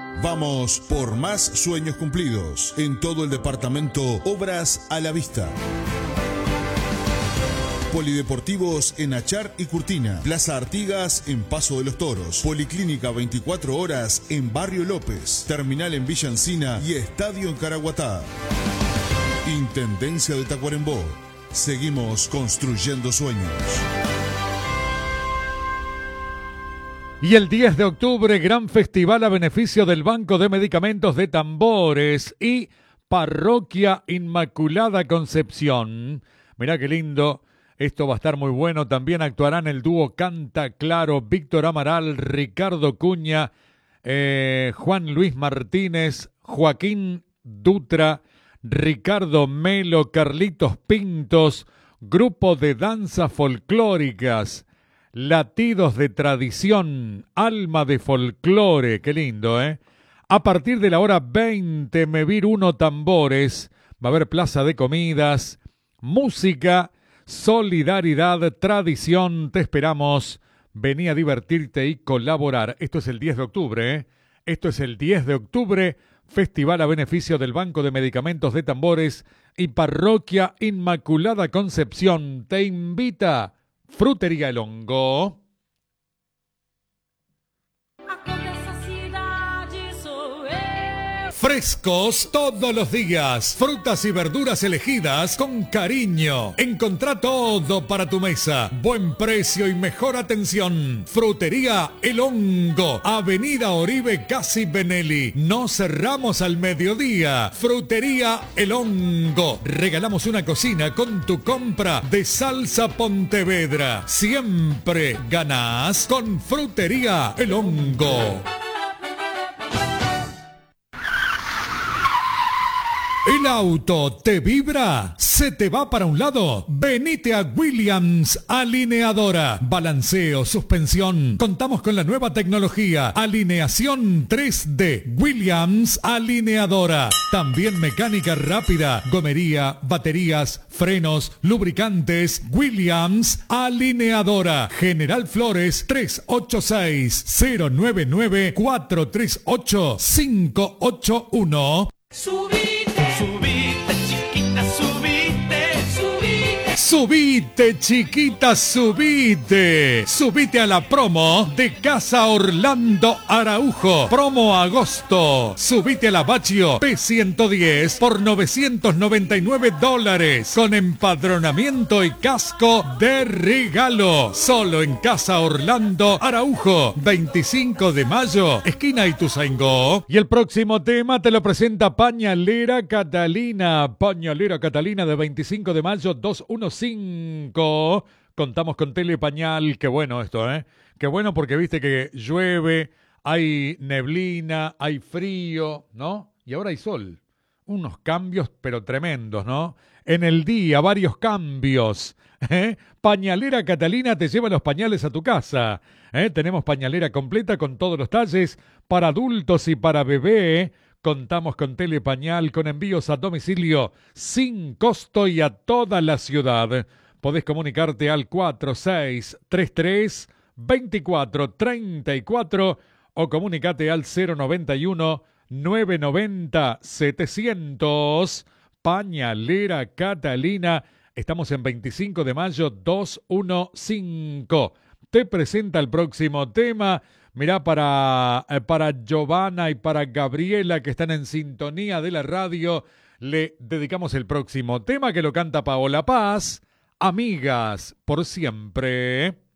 Vamos por más sueños cumplidos. En todo el departamento, obras a la vista. Polideportivos en Achar y Curtina. Plaza Artigas en Paso de los Toros. Policlínica 24 horas en Barrio López. Terminal en Villa Encina y estadio en Caraguatá. Intendencia de Tacuarembó. Seguimos construyendo sueños. Y el 10 de octubre, gran festival a beneficio del Banco de Medicamentos de Tambores y Parroquia Inmaculada Concepción. Mirá qué lindo, esto va a estar muy bueno. También actuarán el dúo Canta Claro, Víctor Amaral, Ricardo Cuña, Juan Luis Martínez, Joaquín Dutra, Ricardo Melo, Carlitos Pintos, grupo de danzas folclóricas. Latidos de tradición, alma de folclore, qué lindo, ¿eh? A partir de la hora 20, Mevir 1 Tambores, va a haber plaza de comidas, música, solidaridad, tradición, te esperamos, vení a divertirte y colaborar. Esto es el 10 de octubre, ¿eh? Esto es el 10 de octubre, festival a beneficio del Banco de Medicamentos de Tambores y Parroquia Inmaculada Concepción. Te invita Frutería El Hongo. Frescos todos los días. Frutas y verduras elegidas con cariño. Encontrá todo para tu mesa. Buen precio y mejor atención. Frutería El Hongo. Avenida Oribe Casi Benelli. No cerramos al mediodía. Frutería El Hongo. Regalamos una cocina con tu compra de Salsa Pontevedra. Siempre ganás con Frutería El Hongo. ¿El auto te vibra? ¿Se te va para un lado? Venite a Williams Alineadora. Balanceo, suspensión. Contamos con la nueva tecnología. Alineación 3D. Williams Alineadora. También mecánica rápida. Gomería, baterías, frenos, lubricantes. Williams Alineadora. General Flores 386-099-438-581. Subite, chiquita, subite. Subite a la promo de Casa Orlando Araujo. Promo agosto. Subite a la Baccio P110 por $999. Con empadronamiento y casco de regalo. Solo en Casa Orlando Araujo. 25 de mayo, esquina Ituzaingó. Y el próximo tema te lo presenta Pañalera Catalina. Pañalera Catalina de 25 de mayo 215. Contamos con Telepañal. Qué bueno esto, ¿eh? Qué bueno porque viste que llueve, hay neblina, hay frío, ¿no? Y ahora hay sol. Unos cambios pero tremendos, ¿no? En el día, varios cambios. Pañalera Catalina te lleva los pañales a tu casa. Tenemos pañalera completa con todos los talles para adultos y para bebé. Contamos con Telepañal, con envíos a domicilio sin costo y a toda la ciudad. Podés comunicarte al 4633-2434 o comunicate al 091-990-700. Pañalera Catalina. Estamos en 25 de mayo 215. Te presenta el próximo tema. Mirá, para Giovanna y para Gabriela, que están en sintonía de la radio, le dedicamos el próximo tema que lo canta Paola Paz. Amigas por siempre.